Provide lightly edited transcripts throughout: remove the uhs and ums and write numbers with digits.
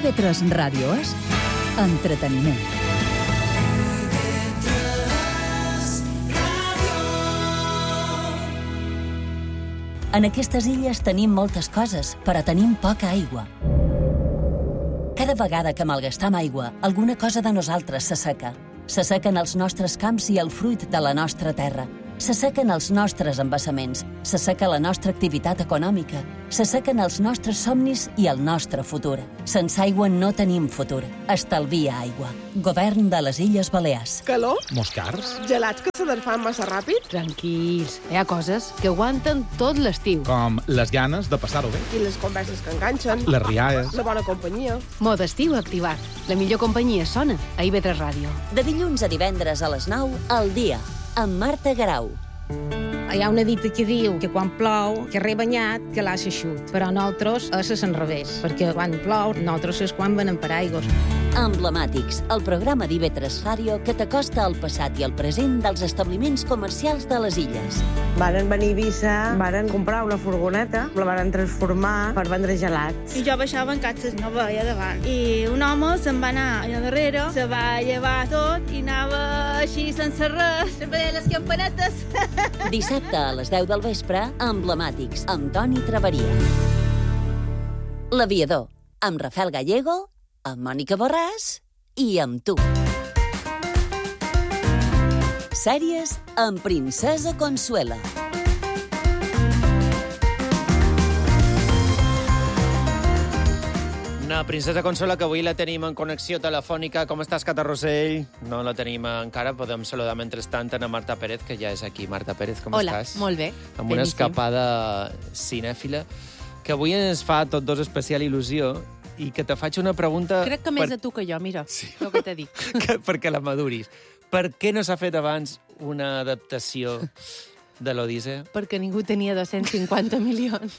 IB3 Ràdio és entreteniment. En aquestes illes tenim moltes coses, però tenim poca aigua. Cada vegada que malgastam aigua, alguna cosa de nosaltres s'asseca. S'assequen els nostres camps i el fruit de la nostra terra. S'assequen els nostres embassaments, s'asseca la nostra activitat econòmica, s'assequen els nostres somnis i el nostre futur. Sense aigua no tenim futur. Estalvia aigua. Govern de les Illes Balears. Calor? Moscars? Gelats que se desfan massa ràpid? Tranquils, hi ha coses que aguanten tot l'estiu. Com les ganes de passar-ho bé. I les converses que enganxen? Les rialles. La bona companyia? Mode estiu activat. La millor companyia sona a IB3 Ràdio. De dilluns a divendres a les 9, al dia, amb Marta Garau. Hi ha una dita que diu que quan plou, que rebanyat, que l'ha eixut. Però nosaltres és l'enrevés, perquè quan plou, nosaltres és quan venen paraigües. Emblemàtics, el programa d'IB3 Ràdio que t'acosta al passat i al present dels establiments comercials de les illes. Varen venir a Eivissa, varen comprar una furgoneta, la varen transformar per vendre gelats. I jo baixava en catxes, no veia davant. I un home se'n va anar allà darrere, se va llevar tot i anava així sense res, sempre deia les campanetes. Dissabte a les 10 del vespre, Emblemàtics, amb Toni Traveria. L'Aviador, amb Rafael Gallego, amb Mònica Borràs i amb tu. Sèries amb Princesa Consuela. Una princesa Consuela que avui la tenim en connexió telefònica. Com estàs, Cata Rossell? No la tenim encara, podem saludar mentrestant a Marta Pérez, que ja és aquí. Marta Pérez, com estàs? Hola, molt bé. Amb una escapada cinèfila que avui ens fa tot dos especial il·lusió i que te faig una pregunta... Crec que més a tu que jo, mira, sí. El que t'he dit. Perquè la maduris. Per què no s'ha fet abans una adaptació de l'Odissea? Perquè ningú tenia 250 milions.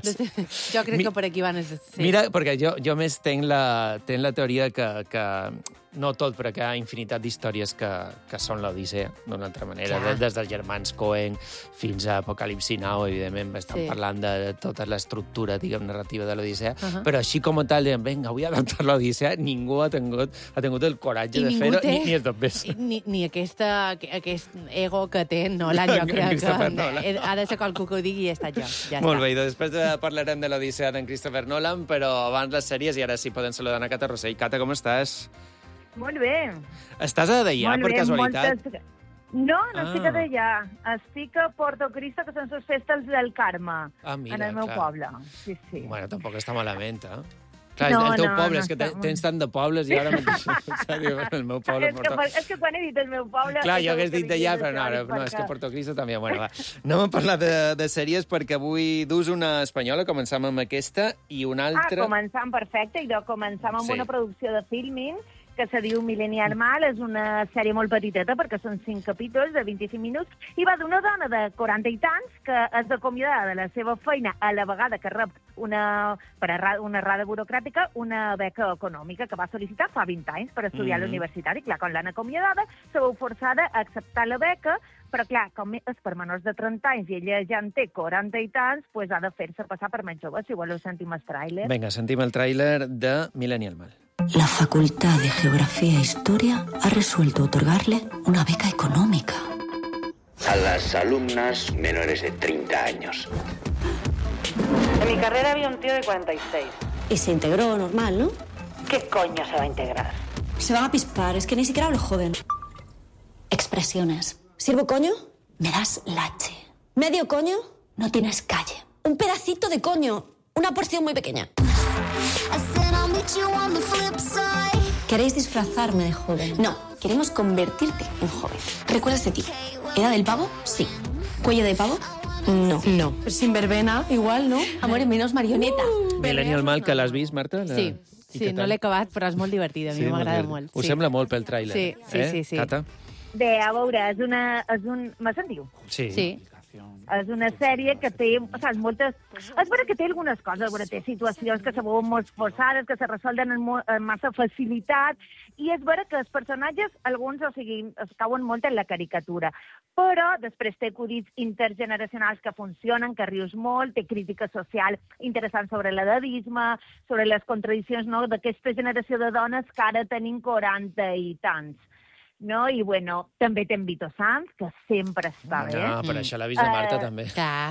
Jo crec que per aquí van... Sí. Mira, perquè jo més tenc la teoria que no tot, però que hi ha infinitat d'històries que són l'Odissea, d'una altra manera. Des dels germans Coen fins a Apocalipsi Now, evidentment, estem parlant de tota l'estructura, diguem, narrativa de l'Odissea, però així com a tal, vinga, avui adaptar l'Odissea, ningú ha tingut el coratge de fer-ho, ni els dobbers. Ni aquest ego que té Nolan, jo crec que ha de ser qualcú que ho digui i he estat jo. Ja Molt bé, i després parlarem de l'Odissea d'en Christopher Nolan, però abans les sèries, i ara sí podem saludar a Cata Rossell. Cata, com estàs? Molt bé. Estàs a Deià, per casualitat? No estic a Deià. Estic a Porto Cristo, que són les festes del Carme, en el meu poble. Sí. Bueno, tampoc està malament, eh? Clar, el teu poble, és que tens tant de pobles i ara mateix... el meu poble... És que quan he dit el meu poble... Clar, jo hagués dit Deià, però no, és que Porto Cristo també... Bueno, va. Anem a parlar de sèries perquè avui dus una espanyola, començam amb aquesta, i una altra... Començam, perfecte, i començam amb una producció de Filmin, que se diu Millennial Mal, és una sèrie molt petiteta perquè són 5 capítols de 25 minuts i va d'una dona de 40 i tants que és acomiadada de la seva feina a la vegada que rep per una errada burocràtica una beca econòmica que va sol·licitar fa 20 anys per estudiar a la universitat i clar, quan l'han acomiadada se veu forçada a acceptar la beca però clar, com és per menors de 30 anys i ella ja en té 40 i tants, pues ha de fer-se passar per més jove. Si voleu sentim el tràiler. Vinga, sentim el tràiler de Millennial Mal. La Facultad de Geografía e Historia ha resuelto otorgarle una beca económica. A las alumnas menores de 30 años. En mi carrera había un tío de 46. Y se integró normal, ¿no? ¿Qué coño se va a integrar? Se van a pispar, es que ni siquiera hablo joven. Expresiones. ¿Sirvo coño? Me das lache. ¿Medio coño? No tienes calle. Un pedacito de coño. Una porción muy pequeña. ¿Queréis disfrazarme de joven? No, queremos convertirte en joven. ¿Recuerdas de ti? ¿Edad del pavo? Sí. ¿Cuello de pavo? No. Sin verbena, igual, no? Amor, menos marioneta. Millennial Mal, que l'has vist, Marta? Sí, no l'he acabat, però és molt divertida. A mi m'agrada molt. Us sembla molt pel tràiler. Sí. Bé, a veure, m'ha sentiu? Sí. És una sèrie que té, saps, moltes... És vera que té algunes coses, té situacions que se veuen molt forçades, que se resolven amb massa facilitat, i és vera que els personatges, alguns, es cauen molt en la caricatura, però després té acudits intergeneracionals que funcionen, que rius molt, té crítica social interessant sobre l'edadisme, sobre les contradiccions, no?, d'aquesta generació de dones que ara tenim 40 i tants. No? I, bueno, també té en Vito Sanz, que sempre està bé. No, per això l'ha vist la Marta, també.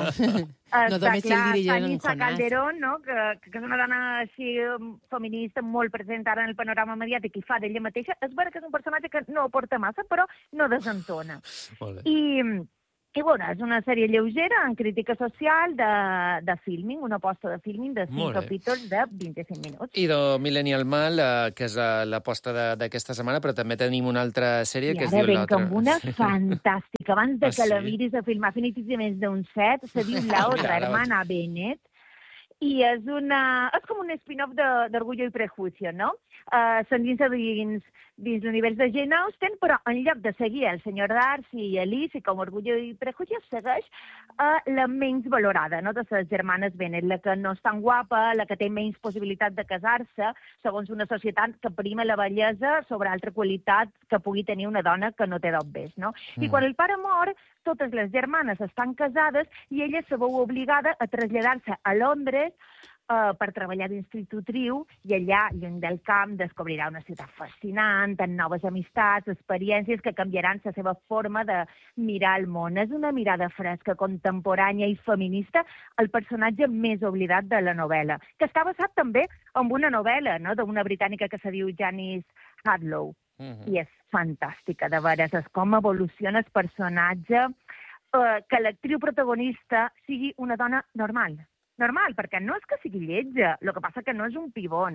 No només si el dirigeix en Anissa Jonàs. Calderón, no? que és una dona així feminista molt present ara en el panorama mediàtic i fa d'ella mateixa. És vera que és un personatge que no aporta massa, però no desentona. Molt bé. I bueno, és una sèrie lleugera en crítica social de Filming, una aposta de Filming de 5 capítols de 25 minuts. I de Millennial Mal, que és l'aposta d'aquesta setmana, però també tenim una altra sèrie que es diu l'altra. I ara venc amb una fantàstica. Abans de que la miris a filmar definitivament d'un set, se diu La otra hermana Bennett, i és com un spin-off d'Orgullo i Prejuicio, no? S'endinsa dins l'univers de Jane Austen, però en lloc de seguir el senyor Darcy i Elise, com Orgullo i Prejuicio, segueix la menys valorada, no?, de les germanes Bennet, la que no és tan guapa, la que té menys possibilitat de casar-se, segons una societat que prima la bellesa sobre altra qualitat que pugui tenir una dona que no té dobbers, no? I quan el pare mor, totes les germanes estan casades i ella se veu obligada a traslladar-se a Londres per treballar d'institutriu, i allà, lluny del camp, descobrirà una ciutat fascinant, amb noves amistats, experiències que canviaran la seva forma de mirar el món. És una mirada fresca, contemporània i feminista, el personatge més oblidat de la novel·la, que està basat també en una novel·la, no?, d'una britànica que se diu Janice Harlow. I és fantàstica, de veres. És com evoluciona el personatge, que l'actriu protagonista sigui una dona normal, perquè no és que sigui lletja, el que passa que no és un pibon.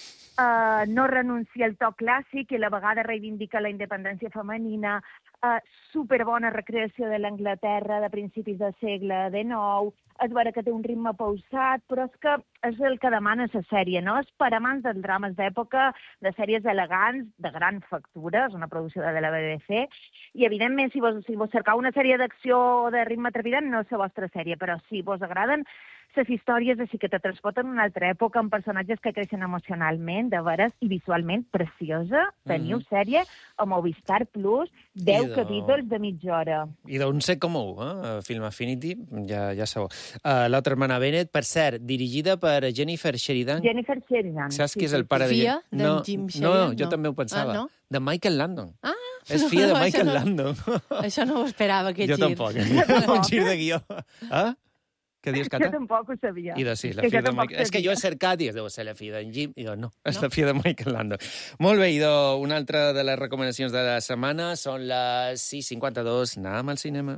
No renuncia al to clàssic i a la vegada reivindica la independència femenina, superbona recreació de l'Anglaterra de principis del segle XIX, és vera que té un ritme pausat, però és que és el que demana la sèrie, no? És per amants dels drames d'època, de sèries elegants, de gran factura, és una producció de la BBC, i evidentment si vos cercau una sèrie d'acció o de ritme trepidant no és la vostra sèrie, però si vos agraden les històries així que te transporten a una altra època amb personatges que creixen emocionalment, de veres, i visualment preciosa, teniu sèrie a Movistar Plus, 10 capítols de mitja hora. I d'un 7,1, Film Affinity, ja sabeu. L'altra hermana Bennett, per cert, dirigida per Jennifer Sheridan. Jennifer Sheridan. Saps qui és el pare de... Fia de Jim Sheridan? No, jo també ho pensava. No? De Michael Landon. És filla de Michael Landon. Això no ho esperava, aquest gir. Jo tampoc. Un gir de guió. Què dius, Cata? Jo tampoc ho sabia. I doncs sí, la filla de Michael... És que jo he cercat i deu ser la filla d'en Jim, i doncs no, és la filla de Michael Landon. Molt bé, i una altra de les recomanacions de la setmana són les 6:52, anàvem al cinema.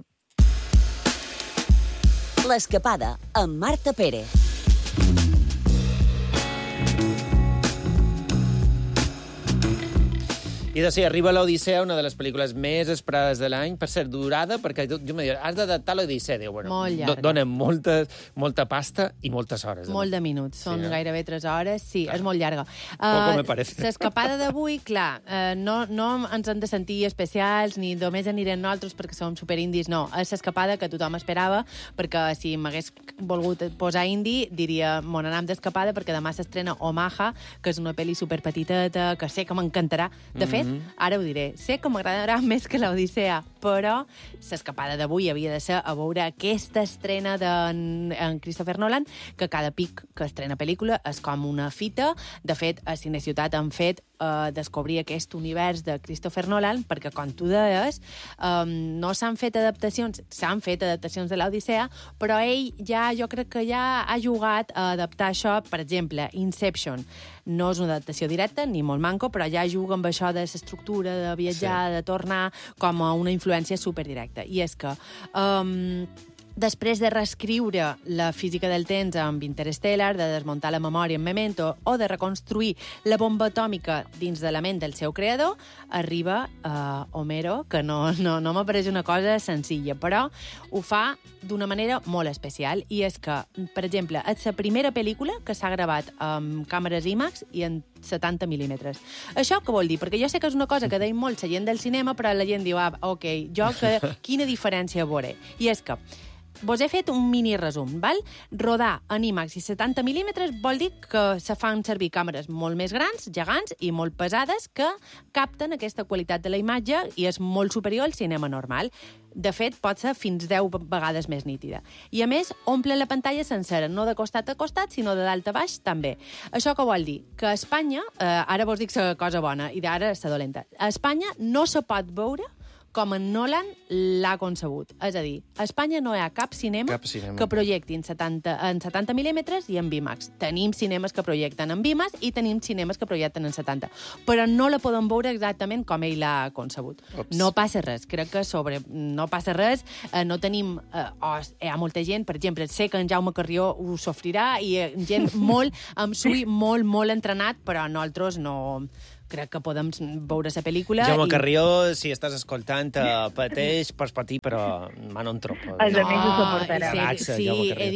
L'Escapada, amb Marta Pérez. I doncs sí, arriba l'Odissea, una de les pel·lícules més esperades de l'any, per ser durada, perquè jo em dic, has d'adaptar l'Odissea. Diu, bueno, molt llarga. Donen molta pasta i moltes hores. Molt de minuts, són gairebé 3 hores, sí, és molt llarga. Poco me parece. L'escapada d'avui, clar, no ens hem de sentir especials, ni només anirem nosaltres perquè som superindis, no. És l'escapada que tothom esperava, perquè si m'hagués volgut posar indi, diria, mon anam d'escapada, perquè demà s'estrena Omaha, que és una pel·li superpetiteta, que sé que m'encantarà. De fet, ara ho diré, sé que m'agradarà més que l'Odissea, però l'escapada d'avui havia de ser a veure aquesta estrena d'en Christopher Nolan, que cada pic que estrena pel·lícula és com una fita. De fet, a Cineciutat han fet descobrir aquest univers de Christopher Nolan, perquè, com tu deies, no s'han fet adaptacions, s'han fet adaptacions de l'Odissea, però ell jo crec que ja ha jugat a adaptar això. Per exemple, Inception no és una adaptació directa, ni molt manco, però ja juga amb això de l'estructura, de viatjar, de tornar, com a una influència superdirecta. I és que després de reescriure la física del temps amb Interstellar, de desmuntar la memòria en Memento o de reconstruir la bomba atòmica dins de la ment del seu creador, arriba Homero, que no m'apareix una cosa senzilla, però ho fa d'una manera molt especial, i és que, per exemple, és la primera pel·lícula que s'ha gravat amb càmeres IMAX i en 70 mil·límetres. Això què vol dir? Perquè jo sé que és una cosa que deim molt la gent del cinema, però la gent diu, ok, quina diferència veuré? I és que vos he fet un mini resum, val? Rodar en IMAX i 70 mil·límetres vol dir que se fan servir càmeres molt més grans, gegants i molt pesades que capten aquesta qualitat de la imatge i és molt superior al cinema normal. De fet, pot ser fins 10 vegades més nítida. I, a més, omple la pantalla sencera, no de costat a costat, sinó de dalt a baix, també. Això què vol dir? Que a Espanya, ara vos dic la cosa bona i d'ara la dolenta, a Espanya no se pot veure com en Nolan l'ha concebut. És a dir, a Espanya no hi ha cap cinema que projecti en 70 mil·límetres i en IMAX. Tenim cinemes que projecten en IMAX i tenim cinemes que projecten en 70. Però no la podem veure exactament com ell l'ha concebut. No passa res. Crec que no passa res. No tenim... hi ha molta gent, per exemple, sé que en Jaume Carrió ho sofrirà i gent molt amb sui, molt entrenat, però nosaltres no... Crec que podem veure la pel·lícula... Jaume Carrió, si estàs escoltant, pateix, pots patir, però no en trobo. Els amics ho suportaran. Sí,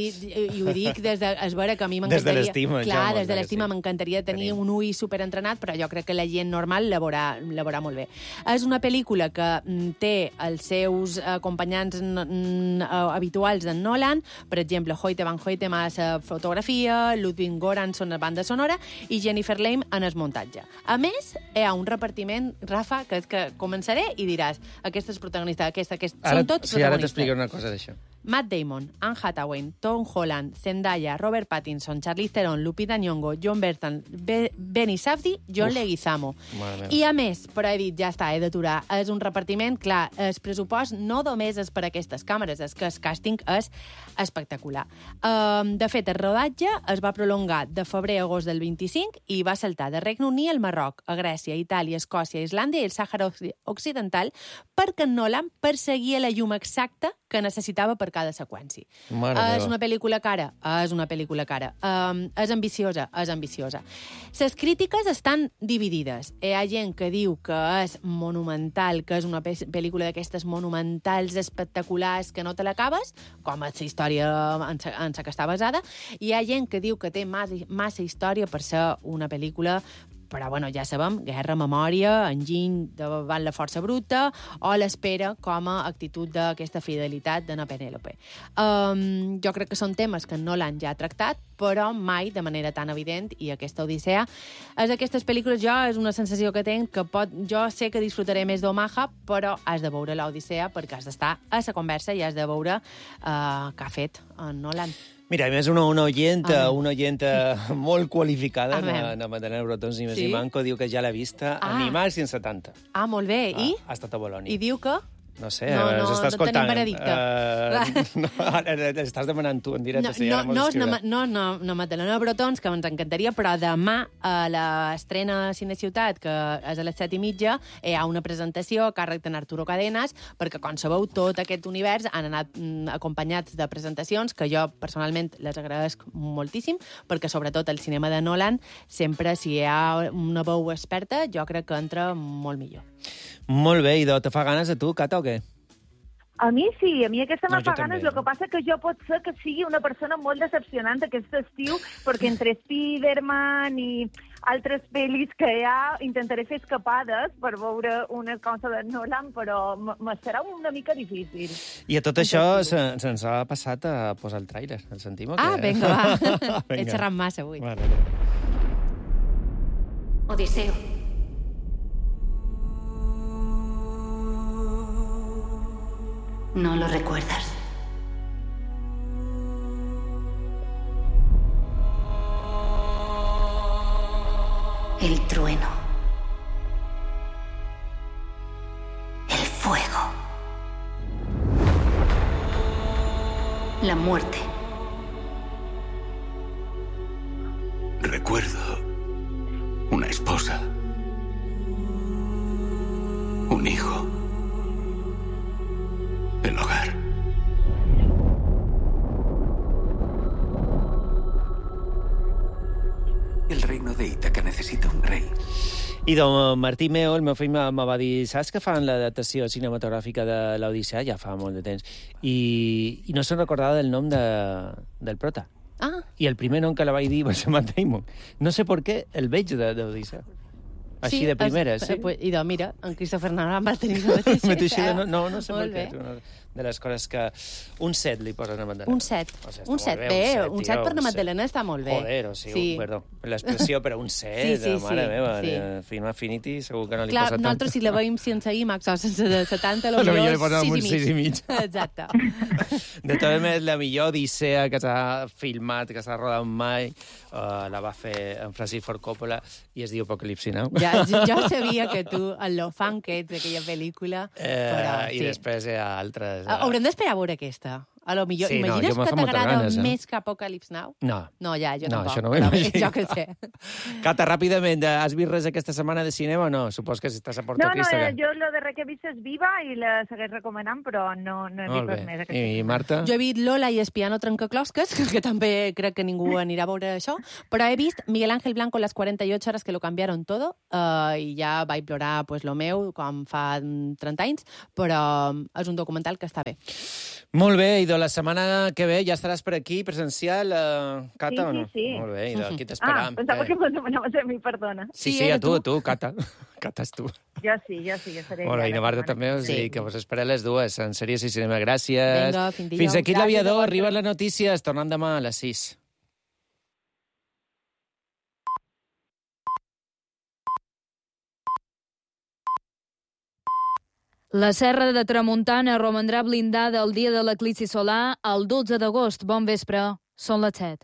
i ho dic des de... És vera que a mi m'encantaria... Des de l'estima, Clar, des de l'estima m'encantaria tenir un ull superentrenat, però jo crec que la gent normal la veurà molt bé. És una pel·lícula que té els seus acompanyants habituals d'en Nolan, per exemple, Hoyte van Hoyte a la fotografia, Ludwig Göransson a la banda sonora i Jennifer Lame en el muntatge. A més, hi ha un repartiment, Rafa, que és que començaré i diràs, aquest és protagonista, aquest, són tots protagonistes. Sí, ara t'explico una cosa d'això. Matt Damon, Anne Hathaway, Tom Holland, Zendaya, Robert Pattinson, Charlize Theron, Lupita Nyong'o, John Bernthal, Benny Safdie, John Leguizamo. I a més, però he dit, ja està, he d'aturar, és un repartiment, clar, el pressupost no només és per aquestes càmeres, és que el càsting és espectacular. De fet, el rodatge es va prolongar de febrer a agost del 25 i va saltar de Regne Unit al Marroc, a Grècia, Itàlia, Escòcia, Islàndia i el Sàhara Occidental perquè Nolan perseguia la llum exacta que necessitava per cada seqüència. És una pel·lícula cara? És una pel·lícula cara. És ambiciosa? És ambiciosa. Les crítiques estan dividides. Hi ha gent que diu que és monumental, que és una pel·lícula d'aquestes monumentals espectaculars que no te l'acabes, com és la història en la que està basada, i hi ha gent que diu que té massa història per ser una pel·lícula però, bueno, ja sabem, guerra, memòria, enginy davant la força bruta o l'espera com a actitud d'aquesta fidelitat de na Penélope. Jo crec que són temes que Nolan ja ha tractat, però mai de manera tan evident, i aquesta Odissea és d'aquestes pel·lícules, és una sensació que tenc que jo sé que disfrutaré més d'Omaha, però has de veure l'Odissea perquè has d'estar a la conversa i has de veure què ha fet en Nolan. Mira, a més, una oient molt qualificada, la Madalena Brotons i Messi Manco, diu que ja l'ha vista en IMAX i en 70. Molt bé. I? Ha estat a Bolònia. I diu que? No sé, s'està escoltant. No tenim veredicte. Estàs demanant tu en directe. No, Madalena Brotons, que ens encantaria, però demà a l'estrena Cine Ciutat, que és a les 7:30, hi ha una presentació a càrrec d'en Arturo Cadenas, perquè, com sabeu, tot aquest univers han anat acompanyats de presentacions que jo, personalment, les agraeixo moltíssim, perquè, sobretot, el cinema de Nolan, sempre, si hi ha una veu experta, jo crec que entra molt millor. Molt bé, idò, te fa ganes a tu, Cata, o què? A mi sí, a mi aquesta me fa ganes, el que passa que jo pot ser que sigui una persona molt decepcionant aquest estiu, perquè entre Spiderman i altres pel·lis que hi ha, intentaré fer escapades per veure una cosa de Nolan, però me serà una mica difícil. I a tot això se'ns ha passat a posar el tràiler. El sentim o què? Vinga, va. He xerrat massa avui. Odiseo. No lo recuerdas. El trueno. El fuego. La muerte. Recuerdo una esposa. Un hijo. El hogar. El reino de Ítaca necessita un rei. I doncs Martí Meo, el meu fill, me va dir, saps que fan l'adaptació cinematogràfica de l'Odissea? Ja fa molt de temps. I no se'n recordava del nom del prota. I el primer nom que la vaig dir va ser Matt Damon. No sé per què el veig d'Odissea. Així de primeres, sí? I doncs, mira, en Christopher Nolan va tenir la mateixa. No sé per què. de les coses que... Un 7 li posen a Magdalena. Un 7. O sigui, Un 7, bé. Un 7 per la Magdalena està molt bé. Joder, o sigui, perdó, l'expressió, però un 7, mare meva, Film Affinity, segur que no li posa tant. Clar, nosaltres si la veiem sense IMAX o sense 70, potser 6 i mig. Exacte. De totes maneres, la millor odissea que s'ha filmat, que s'ha rodat mai, la va fer en Francis Ford Coppola i es diu Apocalipsi Now. Ja, jo sabia que tu, el fan que ets d'aquella pel·lícula, però i després hi ha altres. Haurem d'esperar a veure aquesta. A lo millor, imagines que t'agrada més que Apocalypse Now? No. No, ja, jo tampoc. No, això no ho imagino. Jo que sé. Cata, ràpidament, has vist res aquesta setmana de cinema o no? Supos que si estàs a Porto Cristo. No, jo lo darrer que he vist és Viva i la segueix recomanant, però no he vist res més. I Marta? Jo he vist Lola i Espiano Trencaclosques, que també crec que ningú anirà a veure això, però he vist Miguel Ángel Blanco las 48 horas que lo cambiaron todo, i ja vaig plorar pues, lo meu, com fa 30 anys, però és un documental que està bé. Molt bé, Ido, la setmana que ve ja estaràs per aquí, presencial, Cata, o no? Sí. Molt bé, Ido, aquí t'esperam. Pensava que m'anaves a mi, perdona. Sí, a tu, Cata. Cata és tu. Jo sí, seré. Molt bé, i Marta també, o sigui que vos esperem les dues, en Sèries i Cinema. Gràcies. Vinga, fins aquí l'Aviador, arriben les notícies, tornant demà a les 6. La Serra de Tramuntana romandrà blindada el dia de l'eclipsi solar el 12 d'agost. Bon vespre, són les 7.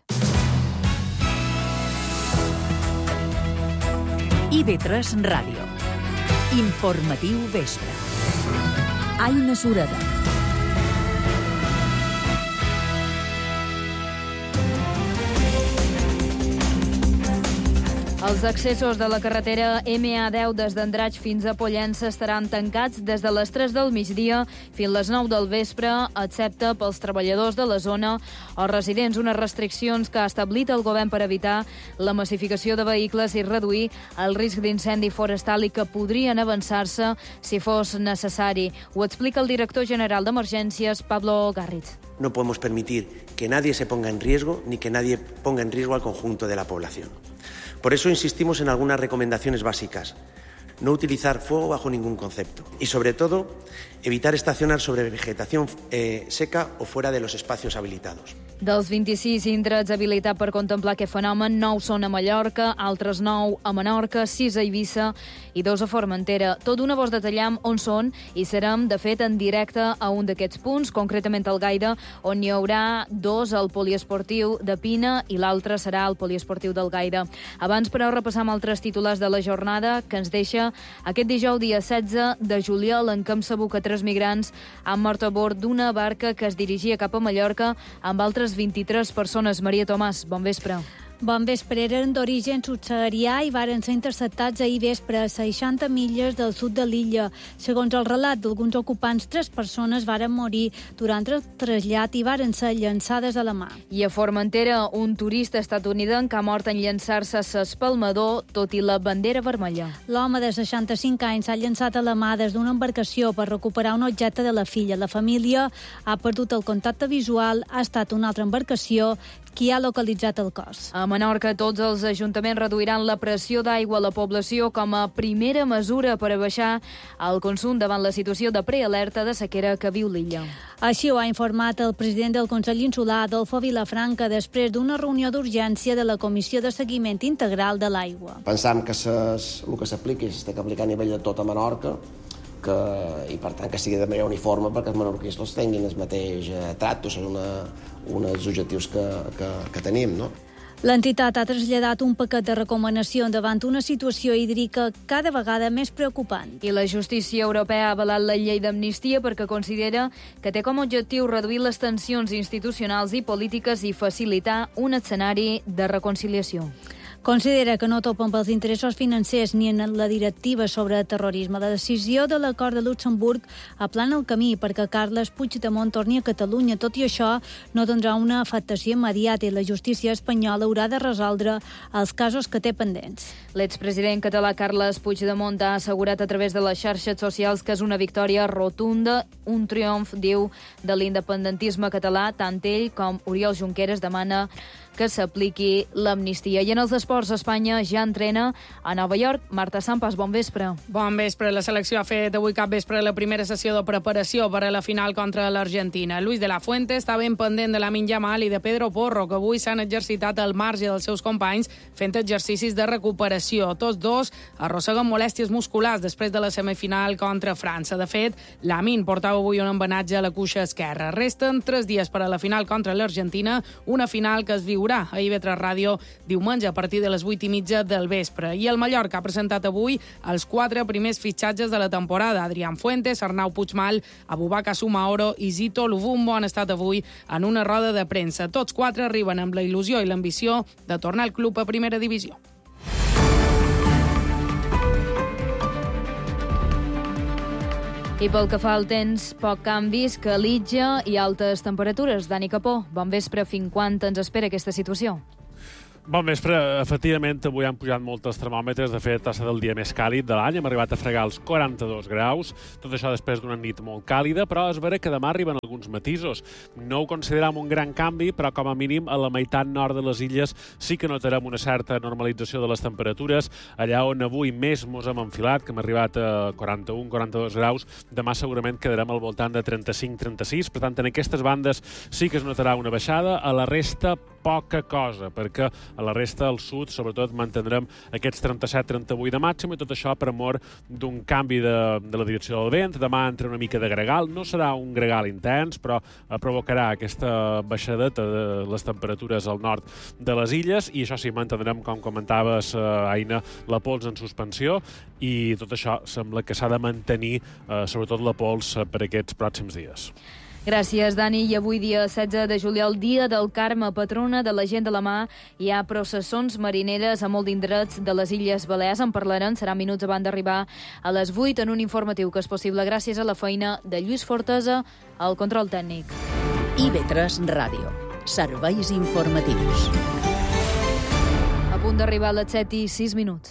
IB3 Ràdio. Informatiu vespre. Aina Sureda. Els accessos de la carretera MA10 des d'Andratx fins a Pollença estaran tancats des de les 3 del migdia fins a les 9 del vespre, excepte pels treballadors de la zona o residents. Unes restriccions que ha establit el govern per evitar la massificació de vehicles i reduir el risc d'incendi forestal i que podrien avançar-se si fos necessari. Ho explica el director general d'Emergències, Pablo Garritz. No podemos permitir que nadie se ponga en riesgo ni que nadie ponga en riesgo al conjunto de la población. Por eso insistimos en algunas recomendaciones básicas. No utilizar fuego bajo ningún concepto. Y sobre todo, evitar estacionar sobre vegetación seca o fuera de los espacios habilitados. Dels 26 indrets habilitats per contemplar aquest fenomen, 9 són a Mallorca, altres 9 a Menorca, 6 a Eivissa i 2 a Formentera. Tot d'una vos detallam on són i serem, de fet, en directe a un d'aquests punts, concretament al Gaire, on hi haurà 2 al poliesportiu de Pina i l'altre serà al poliesportiu del Gaire. Abans, però, repassam altres titulars de la jornada que ens deixa aquest dijous, dia 16 de juliol, en què hem sabut que 3 migrants han mort a bord d'una barca que es dirigia cap a Mallorca amb altres 23 persones. Maria Tomàs, bon vespre. Bon vespre. Eren d'origen subsaharià i varen ser interceptats ahir vespre a 60 milles del sud de l'illa. Segons el relat d'alguns ocupants, 3 persones varen morir durant el trasllat i varen ser llançades a la mar. I a Formentera, un turista estatunidenc ha mort en llançar-se a l'espalmador, tot i la bandera vermella. L'home de 65 anys s'ha llançat a la mà des d'una embarcació per recuperar un objecte de la filla. La família ha perdut el contacte visual, ha estat una altra embarcació qui ha localitzat el cos. A Menorca, tots els ajuntaments reduiran la pressió d'aigua a la població com a primera mesura per a baixar el consum davant la situació de prealerta de sequera que viu l'illa. Així ho ha informat el president del Consell Insular, Adolfo Vilafranca, després d'una reunió d'urgència de la Comissió de Seguiment Integral de l'Aigua. Pensam que el que s'apliqui s'ha d'aplicar a nivell de tota Menorca, i per tant que sigui de manera uniforme perquè els menorquins tots tinguin el mateix tracte, són uns objectius que tenim, no? L'entitat ha traslladat un paquet de recomanacions davant una situació hídrica cada vegada més preocupant. I la justícia europea ha avalat la llei d'amnistia perquè considera que té com a objectiu reduir les tensions institucionals i polítiques i facilitar un escenari de reconciliació. Considera que no topen pels interessos financers ni en la directiva sobre terrorisme. La decisió de l'acord de Luxemburg aplana el camí perquè Carles Puigdemont torni a Catalunya. Tot i això, no tindrà una afectació immediata i la justícia espanyola haurà de resoldre els casos que té pendents. L'expresident català Carles Puigdemont ha assegurat a través de les xarxes socials que és una victòria rotunda, un triomf, diu, de l'independentisme català. Tant ell com Oriol Junqueras demana que s'apliqui l'amnistia. I en els esports, Espanya ja entrena a Nova York. Marta Sampas, bon vespre. Bon vespre. La selecció ha fet avui cap vespre la primera sessió de preparació per a la final contra l'Argentina. Luis de la Fuente està ben pendent de Lamine Yamal i de Pedro Porro, que avui s'han exercitat al marge dels seus companys fent exercicis de recuperació. Tots dos arrosseguen molèsties musculars després de la semifinal contra França. De fet, Lamine portava avui un embenatge a la cuixa esquerra. Resten 3 dies per a la final contra l'Argentina, una final que es viurà a IB3 Ràdio diumenge a partir de les 8:30 del vespre. I el Mallorca ha presentat avui els 4 primers fitxatges de la temporada. Adrián Fuentes, Arnau Puigmal, Abubakar Sumaoro i Zito Luvumbo han estat avui en una roda de premsa. Tots 4 arriben amb la il·lusió i l'ambició de tornar al club a primera divisió. I pel que fa al temps, poc canvis, calitja i altes temperatures. Dani Capó, bon vespre. Fins quan ens espera aquesta situació? Bon vespre. Efectivament, avui han pujat molt els termòmetres. De fet, ha estat el dia més càlid de l'any. Hem arribat a fregar els 42 graus. Tot això després d'una nit molt càlida, però és vera que demà arriben alguns matisos. No ho considerem un gran canvi, però com a mínim a la meitat nord de les illes sí que notarem una certa normalització de les temperatures. Allà on avui més mos hem enfilat, que hem arribat a 41-42 graus, demà segurament quedarem al voltant de 35-36. Per tant, en aquestes bandes sí que es notarà una baixada. A la resta, poca cosa, perquè a la resta, al sud, sobretot, mantindrem aquests 37-38 de màxim, i tot això per amor d'un canvi de la direcció del vent. Demà entra una mica de gregal. No serà un gregal intens, però provocarà aquesta baixadeta de les temperatures al nord de les illes, i això sí, mantindrem, com comentaves, Aina, la pols en suspensió, i tot això sembla que s'ha de mantenir, sobretot la pols, per aquests pròxims dies. Gràcies, Dani. I avui, dia 16 de juliol, dia del Carme, patrona de la gent de la mà. Hi ha processons marineres a molt d'indrets de les Illes Balears. En parlarem, serà minuts abans d'arribar a les 8 en un informatiu que és possible gràcies a la feina de Lluís Fortesa al control tècnic. IB3 Ràdio. Serveis informatius. A punt d'arribar a les 7:06.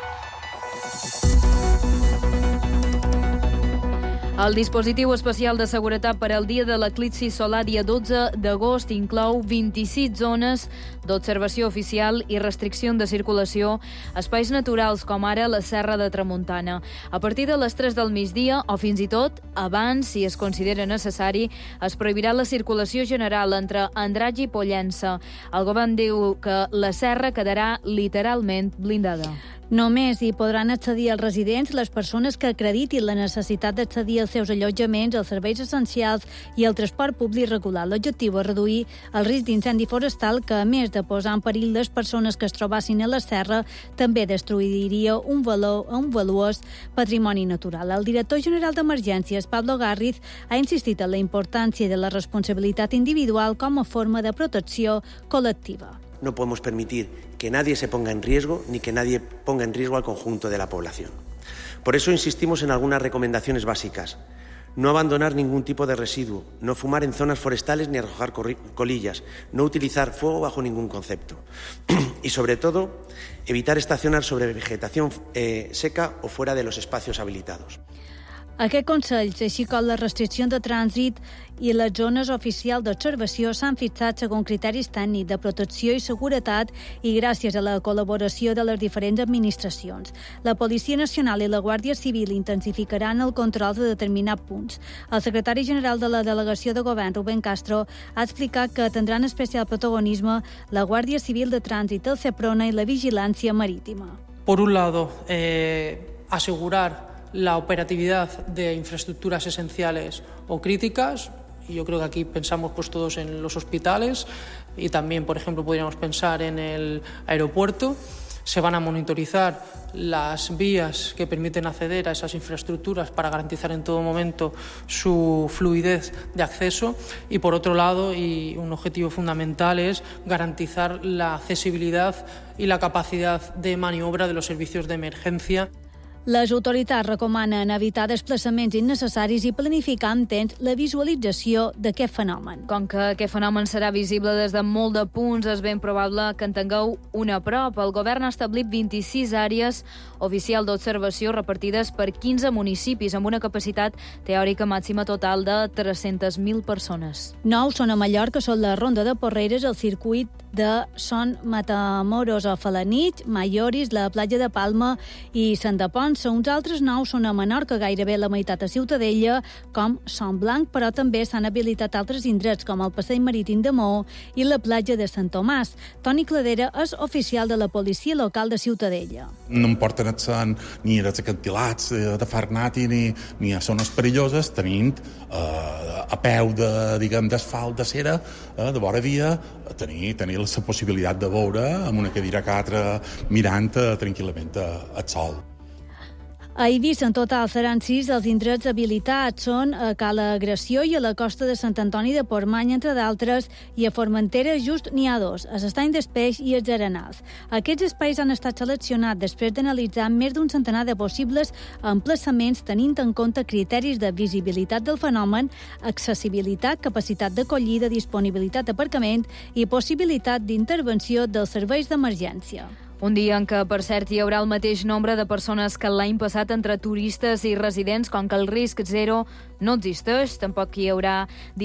El dispositiu especial de seguretat per al dia de l'eclipsi solar dia 12 d'agost inclou 26 zones d'observació oficial i restricció de circulació, espais naturals com ara la Serra de Tramuntana. A partir de les 3 del migdia, o fins i tot abans, si es considera necessari, es prohibirà la circulació general entre Andratx i Pollença. El govern diu que la serra quedarà literalment blindada. Només hi podran accedir els residents les persones que acreditin la necessitat d'accedir als seus allotjaments, als serveis essencials i al transport públic regular. L'objectiu és reduir el risc d'incendi forestal que, a més de posar en perill les persones que es trobassin a la serra, també destruiria un valuós patrimoni natural. El director general d'Emergències, Pablo Garriz, ha insistit en la importància de la responsabilitat individual com a forma de protecció col·lectiva. No podemos permitir que nadie se ponga en riesgo ni que nadie ponga en riesgo al conjunto de la población. Por eso insistimos en algunas recomendaciones básicas. No abandonar ningún tipo de residuo, no fumar en zonas forestales ni arrojar colillas, no utilizar fuego bajo ningún concepto. Y sobre todo, evitar estacionar sobre vegetación seca o fuera de los espacios habilitados. Aquests consells, així com la restricció de trànsit i les zones oficials d'observació, s'han fixat segons criteris tècnics de protecció i seguretat i gràcies a la col·laboració de les diferents administracions. La Policia Nacional i la Guàrdia Civil intensificaran el control de determinats punts. El secretari general de la Delegació de Govern, Rubén Castro, ha explicat que tindran especial protagonisme la Guàrdia Civil de Trànsit, el Seprona i la Vigilància Marítima. Por un lado, asegurar la operatividad de infraestructuras esenciales o críticas, y yo creo que aquí pensamos pues todos en los hospitales y también, por ejemplo, podríamos pensar en el aeropuerto. Se van a monitorizar las vías que permiten acceder a esas infraestructuras para garantizar en todo momento su fluidez de acceso, y por otro lado, y un objetivo fundamental, es garantizar la accesibilidad y la capacidad de maniobra de los servicios de emergencia. Les autoritats recomanen evitar desplaçaments innecessaris i planificar amb temps la visualització d'aquest fenomen. Com que aquest fenomen serà visible des de molt de punts, és ben probable que en tingueu una a prop. El govern ha establit 26 àrees oficial d'observació repartides per 15 municipis amb una capacitat teòrica màxima total de 300.000 persones. 9 són a Mallorca, són la Ronda de Porreres, el circuit de Son Matamoros a Felanitx, Maioris, la platja de Palma i Sant de Ponsa. Uns altres 9 són a Menorca, gairebé la meitat a Ciutadella, com Son Blanc, però també s'han habilitat altres indrets, com el passeig marítim de Maó i la platja de Sant Tomàs. Toni Cladera és oficial de la policia local de Ciutadella. No em porten ni als acantilats de Farnati ni a zones perilloses, tenint a peu d'asfalt de cera, de vora via, tenir la possibilitat de veure amb una cadira catra mirant tranquil·lament el sol. A Eivissa, en total, seran 6 els indrets habilitats. Són a Cala Agressió i a la costa de Sant Antoni de Portmany, entre d'altres, i a Formentera just n'hi ha 2, a l'Estany d'Espeix i els Arenals. Aquests espais han estat seleccionats després d'analitzar més d'un centenar de possibles emplaçaments tenint en compte criteris de visibilitat del fenomen, accessibilitat, capacitat d'acollida, disponibilitat d'aparcament i possibilitat d'intervenció dels serveis d'emergència. Un dia en què, per cert, hi haurà el mateix nombre de persones que l'any passat entre turistes i residents, com que el risc zero no existeix, tampoc hi haurà